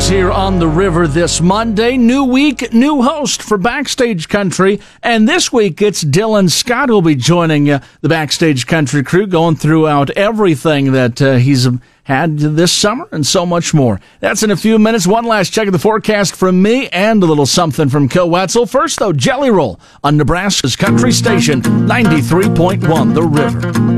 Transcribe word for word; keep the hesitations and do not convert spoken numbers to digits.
things here on the river this Monday. New week, new host for Backstage Country. And this week it's Dylan Scott who will be joining uh, the Backstage Country crew, going throughout everything that uh, he's had this summer and so much more. That's in a few minutes. One last check of the forecast from me and a little something from Kel Wetzel. First, though, Jelly Roll on Nebraska's Country Station, ninety-three point one The River.